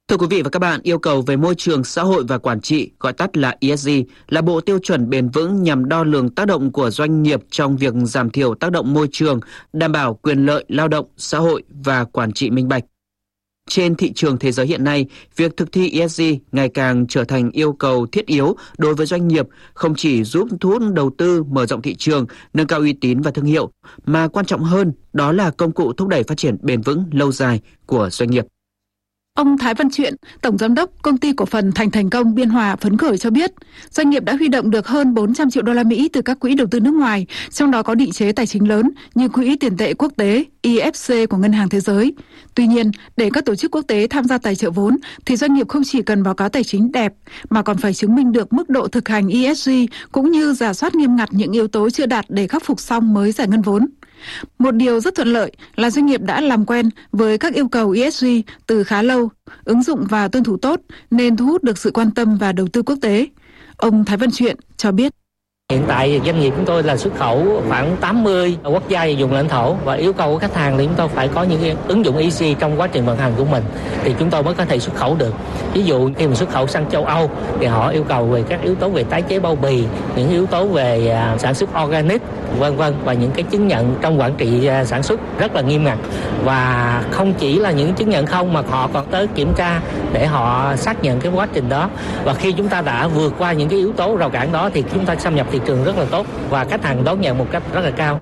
Thưa quý vị và các bạn, yêu cầu về môi trường, xã hội và quản trị, gọi tắt là ESG, là bộ tiêu chuẩn bền vững nhằm đo lường tác động của doanh nghiệp trong việc giảm thiểu tác động môi trường, đảm bảo quyền lợi lao động, xã hội và quản trị minh bạch. Trên thị trường thế giới hiện nay, việc thực thi ESG ngày càng trở thành yêu cầu thiết yếu đối với doanh nghiệp, không chỉ giúp thu hút đầu tư, mở rộng thị trường, nâng cao uy tín và thương hiệu, mà quan trọng hơn đó là công cụ thúc đẩy phát triển bền vững lâu dài của doanh nghiệp. Ông Thái Văn Truyện, Tổng Giám đốc Công ty Cổ phần Thành Công Biên Hòa phấn khởi cho biết, doanh nghiệp đã huy động được hơn 400 triệu đô la Mỹ từ các quỹ đầu tư nước ngoài, trong đó có định chế tài chính lớn như Quỹ tiền tệ quốc tế IFC của Ngân hàng Thế giới. Tuy nhiên, để các tổ chức quốc tế tham gia tài trợ vốn, thì doanh nghiệp không chỉ cần báo cáo tài chính đẹp, mà còn phải chứng minh được mức độ thực hành ESG cũng như rà soát nghiêm ngặt những yếu tố chưa đạt để khắc phục xong mới giải ngân vốn. Một điều rất thuận lợi là doanh nghiệp đã làm quen với các yêu cầu ESG từ khá lâu, ứng dụng và tuân thủ tốt nên thu hút được sự quan tâm và đầu tư quốc tế. Ông Thái Văn Truyện cho biết. Hiện tại doanh nghiệp chúng tôi là xuất khẩu khoảng 80 quốc gia và vùng lãnh thổ, và yêu cầu của khách hàng thì chúng tôi phải có những cái ứng dụng ESG trong quá trình vận hành của mình thì chúng tôi mới có thể xuất khẩu được. Ví dụ khi mình xuất khẩu sang châu Âu thì họ yêu cầu về các yếu tố về tái chế bao bì, những yếu tố về sản xuất organic vân vân, và những cái chứng nhận trong quản trị sản xuất rất là nghiêm ngặt. Và không chỉ là những chứng nhận không mà họ còn tới kiểm tra để họ xác nhận cái quá trình đó. Và khi chúng ta đã vượt qua những cái yếu tố rào cản đó thì chúng ta xâm nhập thị trường rất là tốt và khách hàng đón nhận một cách rất là cao.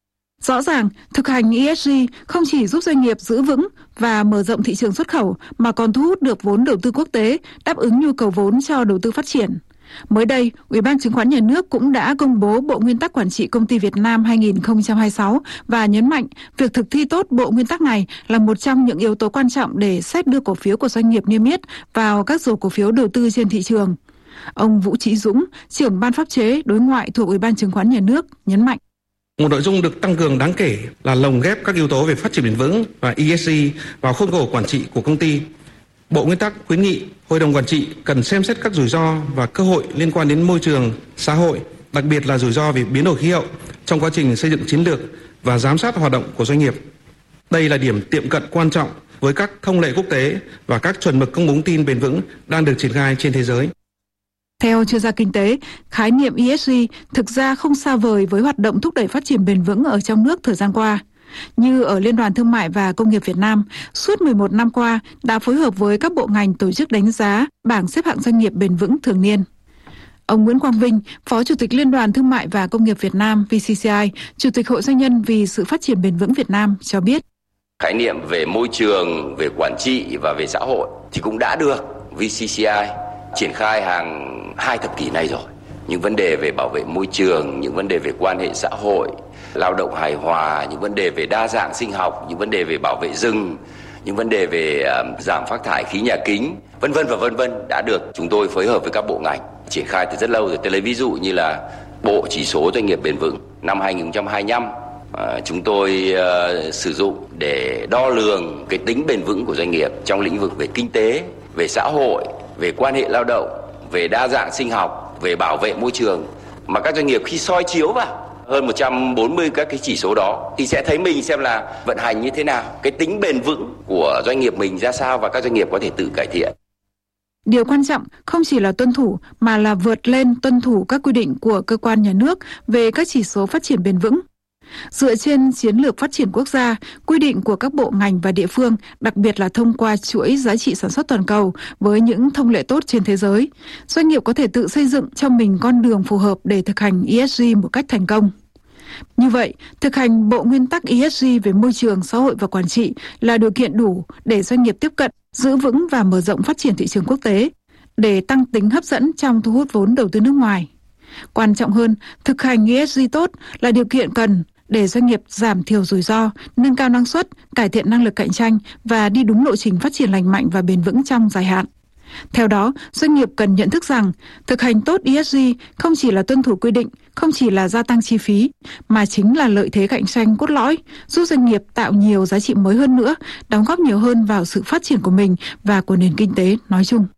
Rõ ràng, thực hành ESG không chỉ giúp doanh nghiệp giữ vững và mở rộng thị trường xuất khẩu mà còn thu hút được vốn đầu tư quốc tế, đáp ứng nhu cầu vốn cho đầu tư phát triển. Mới đây, Ủy ban Chứng khoán Nhà nước cũng đã công bố Bộ Nguyên tắc Quản trị Công ty Việt Nam 2026 và nhấn mạnh việc thực thi tốt bộ nguyên tắc này là một trong những yếu tố quan trọng để xét đưa cổ phiếu của doanh nghiệp niêm yết vào các rổ cổ phiếu đầu tư trên thị trường. Ông Vũ Chí Dũng, trưởng ban pháp chế đối ngoại thuộc Ủy ban Chứng khoán Nhà nước, nhấn mạnh. Một nội dung được tăng cường đáng kể là lồng ghép các yếu tố về phát triển bền vững và ESG vào khuôn khổ quản trị của công ty. Bộ Nguyên tắc khuyến nghị Hội đồng Quản trị cần xem xét các rủi ro và cơ hội liên quan đến môi trường, xã hội, đặc biệt là rủi ro về biến đổi khí hậu trong quá trình xây dựng chiến lược và giám sát hoạt động của doanh nghiệp. Đây là điểm tiệm cận quan trọng với các thông lệ quốc tế và các chuẩn mực công bố thông tin bền vững đang được triển khai trên thế giới. Theo chuyên gia kinh tế, khái niệm ESG thực ra không xa vời với hoạt động thúc đẩy phát triển bền vững ở trong nước thời gian qua. Như ở Liên đoàn Thương mại và Công nghiệp Việt Nam, suốt 11 năm qua đã phối hợp với các bộ ngành tổ chức đánh giá bảng xếp hạng doanh nghiệp bền vững thường niên. Ông Nguyễn Quang Vinh, Phó Chủ tịch Liên đoàn Thương mại và Công nghiệp Việt Nam VCCI, Chủ tịch Hội Doanh nhân vì sự phát triển bền vững Việt Nam cho biết. Khái niệm về môi trường, về quản trị và về xã hội thì cũng đã được VCCI triển khai hàng 2 thập kỷ này rồi. Những vấn đề về bảo vệ môi trường, những vấn đề về quan hệ xã hội, lao động hài hòa, những vấn đề về đa dạng sinh học, những vấn đề về bảo vệ rừng, những vấn đề về giảm phát thải khí nhà kính, vân vân đã được chúng tôi phối hợp với các bộ ngành triển khai từ rất lâu rồi. Tôi lấy ví dụ như là Bộ Chỉ số Doanh nghiệp Bền vững năm 2025 chúng tôi sử dụng để đo lường cái tính bền vững của doanh nghiệp trong lĩnh vực về kinh tế, về xã hội, về quan hệ lao động, về đa dạng sinh học, về bảo vệ môi trường. Mà các doanh nghiệp khi soi chiếu vào hơn 140 các cái chỉ số đó thì sẽ thấy mình xem là vận hành như thế nào, cái tính bền vững của doanh nghiệp mình ra sao và các doanh nghiệp có thể tự cải thiện. Điều quan trọng không chỉ là tuân thủ mà là vượt lên tuân thủ các quy định của cơ quan nhà nước về các chỉ số phát triển bền vững. Dựa trên chiến lược phát triển quốc gia, quy định của các bộ ngành và địa phương, đặc biệt là thông qua chuỗi giá trị sản xuất toàn cầu với những thông lệ tốt trên thế giới, doanh nghiệp có thể tự xây dựng cho mình con đường phù hợp để thực hành ESG một cách thành công. Như vậy, thực hành bộ nguyên tắc ESG về môi trường, xã hội và quản trị là điều kiện đủ để doanh nghiệp tiếp cận, giữ vững và mở rộng phát triển thị trường quốc tế, để tăng tính hấp dẫn trong thu hút vốn đầu tư nước ngoài. Quan trọng hơn, thực hành ESG tốt là điều kiện cần để doanh nghiệp giảm thiểu rủi ro, nâng cao năng suất, cải thiện năng lực cạnh tranh và đi đúng lộ trình phát triển lành mạnh và bền vững trong dài hạn. Theo đó, doanh nghiệp cần nhận thức rằng thực hành tốt ESG không chỉ là tuân thủ quy định, không chỉ là gia tăng chi phí, mà chính là lợi thế cạnh tranh cốt lõi, giúp doanh nghiệp tạo nhiều giá trị mới hơn nữa, đóng góp nhiều hơn vào sự phát triển của mình và của nền kinh tế nói chung.